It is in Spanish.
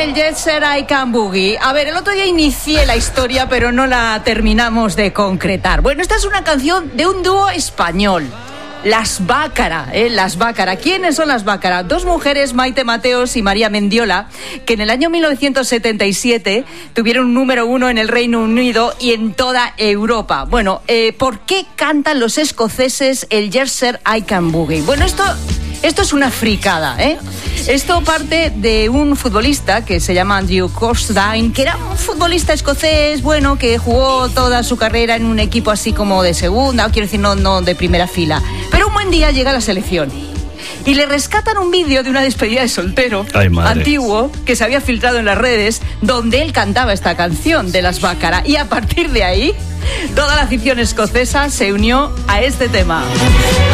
el Jet Set I Can Boogie. A ver, el otro día inicié la historia, pero no la terminamos de concretar. Bueno, esta es una canción de un dúo español. Las Bácara, Las Bácara. ¿Quiénes son las Bácara? Dos mujeres, Maite Mateos y María Mendiola, que en el año 1977 tuvieron un número 1 en el Reino Unido y en toda Europa. Bueno, ¿por qué cantan los escoceses el Jet Set I Can Boogie? Bueno, esto es una fricada, Esto parte de un futbolista que se llama Andrew Costain, que era un futbolista escocés, bueno, que jugó toda su carrera en un equipo así como de segunda, quiero decir, no de primera fila. Pero un buen día llega a la selección y le rescatan un vídeo de una despedida de soltero antiguo que se había filtrado en las redes, donde él cantaba esta canción de las Bácara. Y a partir de ahí, toda la afición escocesa se unió a este tema.